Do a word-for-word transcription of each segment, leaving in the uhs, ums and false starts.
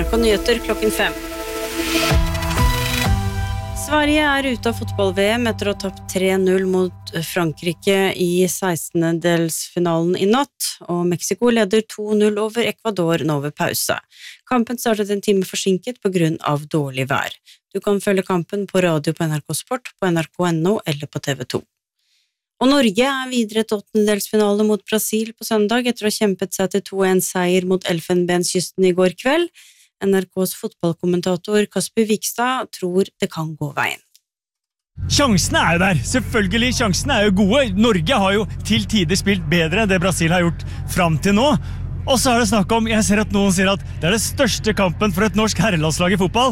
N R K Nyheter klokken fem. Sverige er ute av fotball-V M etter å ha tapt tre null mot Frankrike i sekstendedelsfinalen i natt, og Mexico leder to null over Ecuador nå ved pause. Kampen startet en time forsinket på grunn av dårlig vær. Du kan følge kampen på radio på N R K Sport, på N R K punktum N O eller på T V to. Og Norge er videre til åttendedelsfinale mot Brasil på søndag etter å ha kjempet seg til to en seier mot Elfenbenskysten i går kveld. N R K's fotballkommentator Kasper Vikstad tror det kan gå veien. Sjansene er jo der, selvfølgelig, sjansene er jo gode. Norge har jo til tider spilt bedre enn det Brasil har gjort frem til nå. Og så er det snakk om, jeg ser at noen sier at det er det største kampen for et norsk herrelandslag i fotball.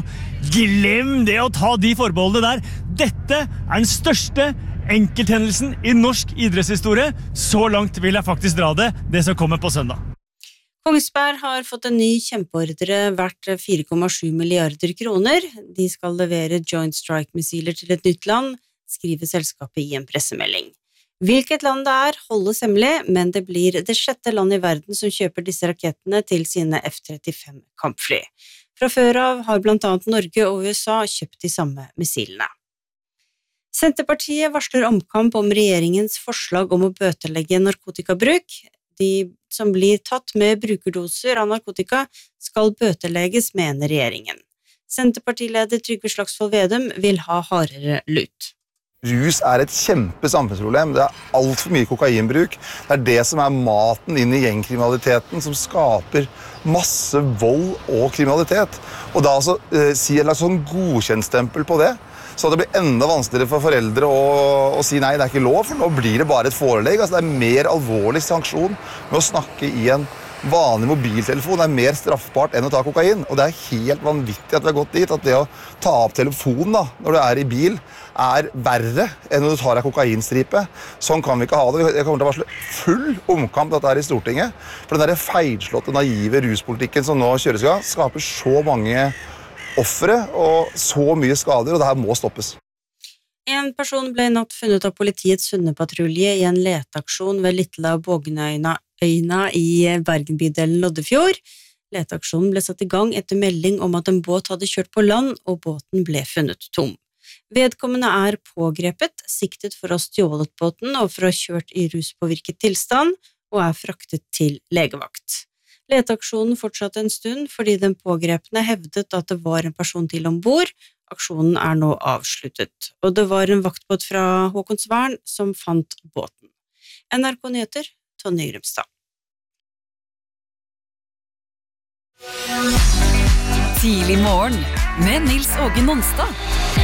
Glem det å ta de forbeholdene der. Dette er den største enkelthendelsen i norsk idrettshistorie. Så langt vil jeg faktisk dra det, det som kommer på søndag. Kongsberg har fått en ny kjempeordre verdt fire komma sju milliarder kroner. De skal levere Joint Strike-missiler til et nytt land, skriver selskapet i en pressemelding. Hvilket land det er, holdes hemmelig, men det blir det sjette land i verden som kjøper disse rakettene til sine F trettifem kampfly. Fra før av har blant annet Norge og U S A kjøpt de samme missilene. Senterpartiet varsler omkamp om regjeringens forslag om å bøtelegge narkotikabruk. De som blir tatt med brukerdoser av narkotika skal bøtelegges, mener regjeringen. Senterpartileder Trygve Slagsvold Vedum vil ha hardere lut. Rus er et kjempe samfunnsproblem. Det er alt for mye kokainbruk. Det er det som er maten inn i gjengkriminaliteten, som skaper masse vold og kriminalitet. Og da altså eh, si en slags sånn godkjentstempel på det, så det blir enda vanskeligere for foreldre å, å si nei, det er ikke lov, for nå blir det bare et forelegg. Altså, det er mer alvorlig sanksjon med å snakke i en vanlig mobiltelefon. Det er mer straffbart enn å ta kokain. Og det er helt vanvittig at vi har gått dit, at det å ta opp telefonen da, når du er i bil, er verre enn når du tar en kokainstripe. Sånn kan vi ikke ha det. Jeg kommer til å varsle full omkamp dette her i Stortinget. For den der feilslåtte, naive ruspolitikken som nå kjøres av, skaper så mange offere og så mye skader, og det her må stoppes. En person ble i natt funnet av politiets hundepatrulje i en leteaksjon ved Litla Bognøyna øyna i Bergenbydelen Loddefjord. Leteaksjonen ble satt i gang etter melding om at en båt hadde kjørt på land, og båten ble funnet tom. Vedkommende er pågrepet, siktet for å ha stjålet båten og for å ha kjørt i ruspåvirket tilstand, og er fraktet til legevakt. Leteaksjonen fortsatte en stund fordi den pågrepne hevdet at det var en person til ombord. Aksjonen er nå avsluttet, og det var en vaktbåt fra Håkonsvern som fant båten. N R K Nyheter, Tonje Grimstad. Tidlig morgen med Nils Åge Nonstad.